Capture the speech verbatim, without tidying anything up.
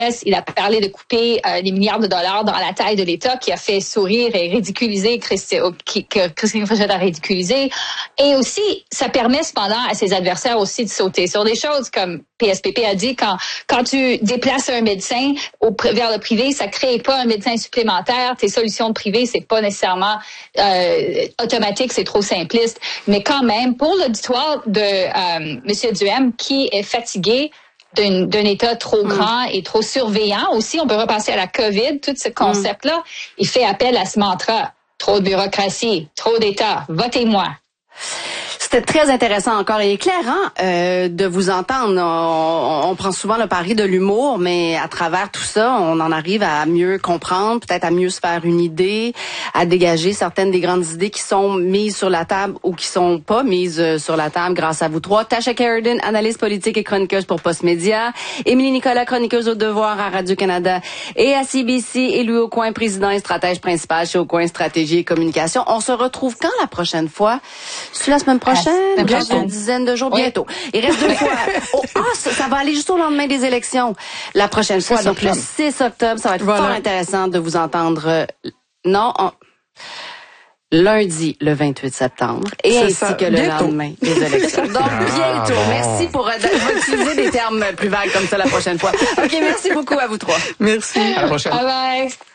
Il a parlé de couper euh, des milliards de dollars dans la taille de l'État, qui a fait sourire et ridiculiser Christi, que Christine Fréchette a ridiculisé. Et aussi, ça permet cependant à ses adversaires aussi de sauter sur des choses comme P S P P a dit, quand quand tu déplaces un médecin au, vers le privé, ça crée pas un médecin supplémentaire. Tes solutions de privé, c'est pas nécessairement euh, automatique, c'est trop simpliste. Mais quand même, pour l'auditoire de euh, M. Duhem, qui est fatigué d'un, d'un État trop grand mm. et trop surveillant. Aussi, on peut repasser à la COVID, tout ce concept-là. Mm. Il fait appel à ce mantra. Trop de bureaucratie, trop d'État, votez-moi. C'était très intéressant encore et éclairant euh, de vous entendre. On, on prend souvent le pari de l'humour, mais à travers tout ça, on en arrive à mieux comprendre, peut-être à mieux se faire une idée, à dégager certaines des grandes idées qui sont mises sur la table ou qui sont pas mises sur la table grâce à vous trois. Tasha Keraden, analyste politique et chroniqueuse pour Postmédia. Émilie Nicolas, chroniqueuse au Devoir à Radio-Canada et à C B C. Et Louis Aucoin, président et stratège principal chez Aucoin Stratégie et Communication. On se retrouve quand la prochaine fois? C'est la semaine prochaine? Il reste une dizaine de jours, oui. Bientôt. Il reste deux fois. Oh, ah, ça, ça va aller juste au lendemain des élections. La prochaine fois, donc le six octobre, ça va être voilà. Fort intéressant de vous entendre. Euh, non, on... lundi, le vingt-huit septembre, et c'est ainsi ça. Que le bientôt. Lendemain des élections. Donc, ah, bientôt. Bon. Merci pour euh, utiliser des termes plus vagues comme ça la prochaine fois. OK, merci beaucoup à vous trois. Merci. À la prochaine. Bye bye.